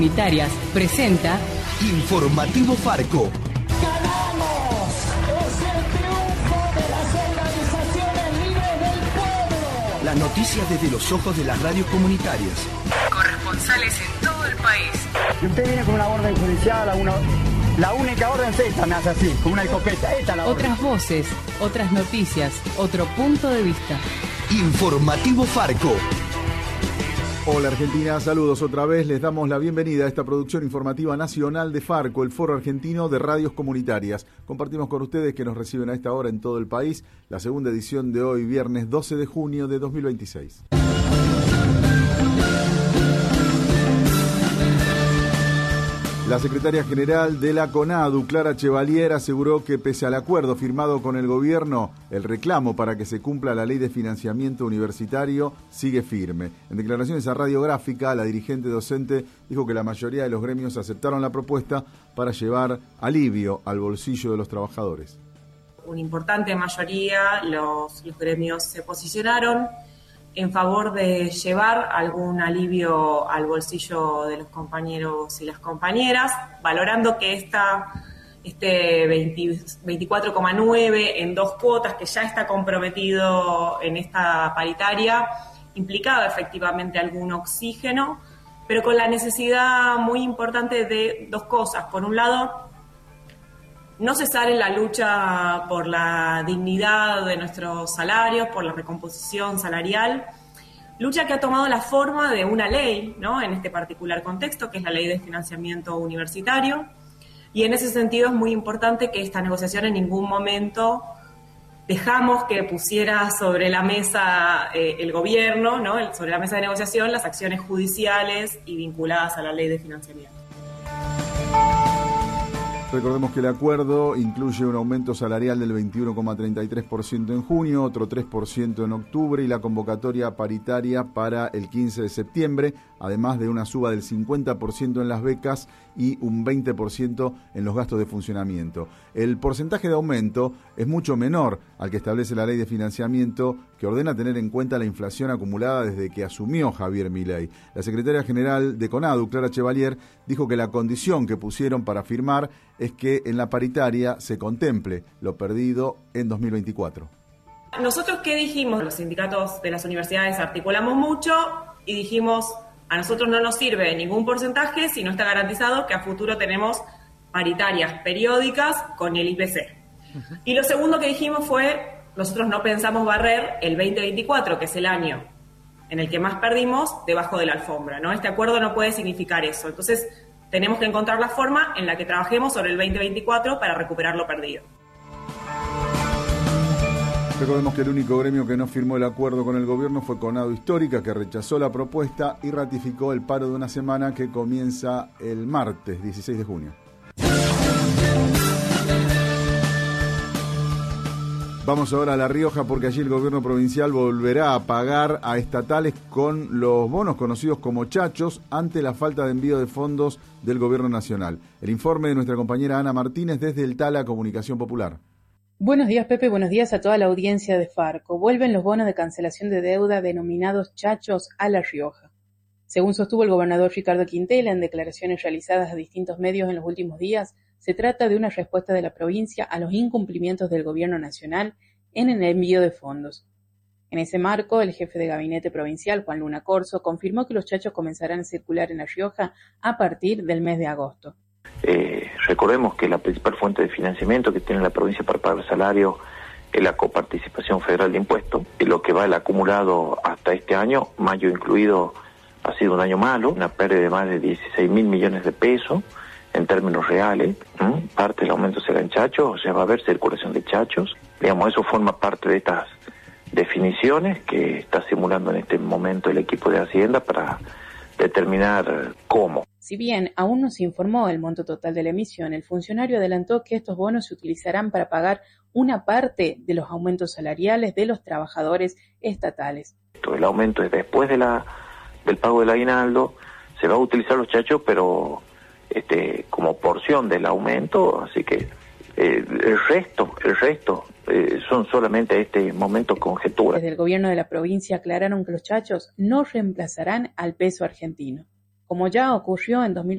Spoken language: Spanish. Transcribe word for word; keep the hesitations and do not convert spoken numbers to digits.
Comunitarias presenta Informativo Farco. ¡Ganamos! ¡Es el triunfo de las organizaciones libres del pueblo! Las noticias desde los ojos de las radios comunitarias. Corresponsales en todo el país. Y usted viene con una orden judicial, a una, la única orden es esta, me hace así, con una escopeta. Esta es la orden. Otras voces, otras noticias, otro punto de vista. Informativo Farco. Hola Argentina, saludos otra vez. Les damos la bienvenida a esta producción informativa nacional de Farco, el Foro Argentino de Radios Comunitarias. Compartimos con ustedes que nos reciben a esta hora en todo el país la segunda edición de hoy, viernes doce de junio de dos mil veintiséis. La secretaria general de la CONADU, Clara Chevalier, aseguró que pese al acuerdo firmado con el gobierno, el reclamo para que se cumpla la ley de financiamiento universitario sigue firme. En declaraciones a Radiográfica, la dirigente docente dijo que la mayoría de los gremios aceptaron la propuesta para llevar alivio al bolsillo de los trabajadores. Una importante mayoría, los, los gremios se posicionaron en favor de llevar algún alivio al bolsillo de los compañeros y las compañeras, valorando que esta, este veinticuatro coma nueve en dos cuotas que ya está comprometido en esta paritaria implicaba efectivamente algún oxígeno, pero con la necesidad muy importante de dos cosas. Por un lado, no cesar en la lucha por la dignidad de nuestros salarios, por la recomposición salarial, lucha que ha tomado la forma de una ley, ¿no?, en este particular contexto, que es la Ley de Financiamiento Universitario, y en ese sentido es muy importante que esta negociación en ningún momento dejamos que pusiera sobre la mesa eh, el gobierno, ¿no?, sobre la mesa de negociación las acciones judiciales y vinculadas a la Ley de Financiamiento. Recordemos que el acuerdo incluye un aumento salarial del veintiuno coma treinta y tres por ciento en junio, otro tres por ciento en octubre y la convocatoria paritaria para el quince de septiembre, además de una suba del cincuenta por ciento en las becas y un veinte por ciento en los gastos de funcionamiento. El porcentaje de aumento es mucho menor al que establece la ley de financiamiento, que ordena tener en cuenta la inflación acumulada desde que asumió Javier Milei. La secretaria general de CONADU, Clara Chevalier, dijo que la condición que pusieron para firmar es que en la paritaria se contemple lo perdido en dos mil veinticuatro. ¿Nosotros qué dijimos? Los sindicatos de las universidades articulamos mucho y dijimos, a nosotros no nos sirve ningún porcentaje si no está garantizado que a futuro tenemos paritarias periódicas con el I P C. Uh-huh. Y lo segundo que dijimos fue, nosotros no pensamos barrer el veinte veinticuatro, que es el año en el que más perdimos, debajo de la alfombra, ¿no? Este acuerdo no puede significar eso. Entonces, tenemos que encontrar la forma en la que trabajemos sobre el veinte veinticuatro para recuperar lo perdido. Recordemos que el único gremio que no firmó el acuerdo con el gobierno fue CONADU Histórica, que rechazó la propuesta y ratificó el paro de una semana que comienza el martes dieciséis de junio. Vamos ahora a La Rioja porque allí el gobierno provincial volverá a pagar a estatales con los bonos conocidos como chachos ante la falta de envío de fondos del gobierno nacional. El informe de nuestra compañera Ana Martínez desde el Tala Comunicación Popular. Buenos días, Pepe, buenos días a toda la audiencia de Farco. Vuelven los bonos de cancelación de deuda denominados chachos a La Rioja. Según sostuvo el gobernador Ricardo Quintela en declaraciones realizadas a distintos medios en los últimos días, se trata de una respuesta de la provincia a los incumplimientos del gobierno nacional en el envío de fondos. En ese marco, el jefe de gabinete provincial, Juan Luna Corso, confirmó que los chachos comenzarán a circular en La Rioja a partir del mes de agosto. Eh, recordemos que la principal fuente de financiamiento que tiene la provincia para pagar salarios es la coparticipación federal de impuestos, y lo que va el acumulado hasta este año, mayo incluido, ha sido un año malo, una pérdida de más de dieciséis mil millones de pesos en términos reales. ¿Mm? Parte del aumento será en chachos, o sea, va a haber circulación de chachos. Digamos, eso forma parte de estas definiciones que está simulando en este momento el equipo de Hacienda para determinar cómo. Si bien aún no se informó el monto total de la emisión, el funcionario adelantó que estos bonos se utilizarán para pagar una parte de los aumentos salariales de los trabajadores estatales. El aumento es después de la del pago del aguinaldo, se va a utilizar los chachos, pero este como porción del aumento, así que eh, el resto, el resto eh, son solamente a este momento conjeturas. Desde el gobierno de la provincia aclararon que los chachos no reemplazarán al peso argentino, como ya ocurrió en dos mil